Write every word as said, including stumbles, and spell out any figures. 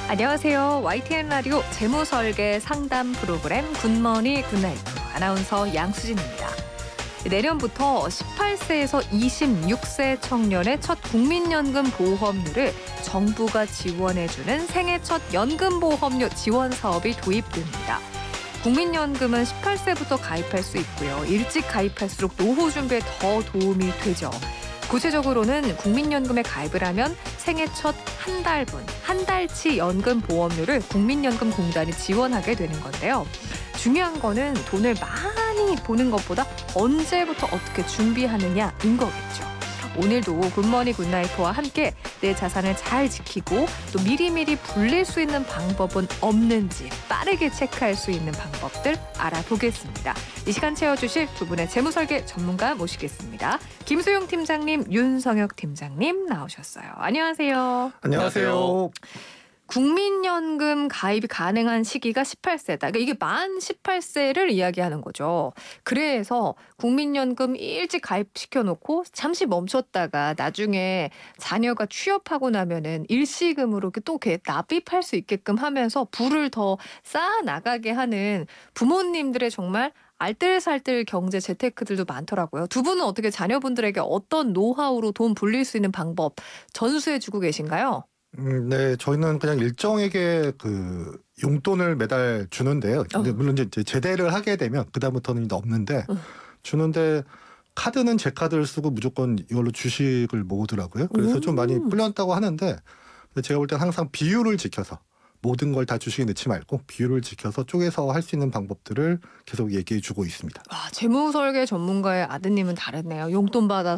안녕하세요. 와이티엔 라디오 재무설계 상담 프로그램 굿머니 굿나이트 아나운서 양수진입니다. 내년부터 십팔 세에서 이십육 세 청년의 첫 국민연금 보험료를 정부가 지원해주는 생애 첫 연금보험료 지원 사업이 도입됩니다. 국민연금은 십팔 세부터 가입할 수 있고요. 일찍 가입할수록 노후 준비에 더 도움이 되죠. 구체적으로는 국민연금에 가입을 하면 생애 첫 한 달분, 한 달치 연금 보험료를 국민연금공단이 지원하게 되는 건데요. 중요한 거는 돈을 많이 보는 것보다 언제부터 어떻게 준비하느냐인 거겠죠. 오늘도 굿머니 굿나이트와 함께 내 자산을 잘 지키고 또 미리미리 불릴 수 있는 방법은 없는지 빠르게 체크할 수 있는 방법들 알아보겠습니다. 이 시간 채워주실 두 분의 재무설계 전문가 모시겠습니다. 김수용 팀장님, 윤성혁 팀장님 나오셨어요. 안녕하세요. 안녕하세요. 국민연금 가입이 가능한 시기가 십팔 세다. 그러니까 이게 만 십팔 세를 이야기하는 거죠. 그래서 국민연금 일찍 가입시켜놓고 잠시 멈췄다가 나중에 자녀가 취업하고 나면은 일시금으로 또 이렇게 납입할 수 있게끔 하면서 부를 더 쌓아 나가게 하는 부모님들의 정말 알뜰살뜰 경제 재테크들도 많더라고요. 두 분은 어떻게 자녀분들에게 어떤 노하우로 돈 불릴 수 있는 방법 전수해주고 계신가요? 음, 네, 저희는 그냥 일정에게 그 용돈을 매달 주는데요. 근데 어. 물론 이제 제대를 하게 되면 그다음부터는 이제 없는데 어. 주는데 카드는 제 카드를 쓰고 무조건 이걸로 주식을 모으더라고요. 그래서 좀 많이 음. 불렸다고 하는데 제가 볼 땐 항상 비율을 지켜서 모든 걸 다 주식에 넣지 말고 비율을 지켜서 쪼개서 할 수 있는 방법들을 계속 얘기해 주고 있습니다. 와, 재무설계 전문가의 아드님은 다르네요. 용돈 받아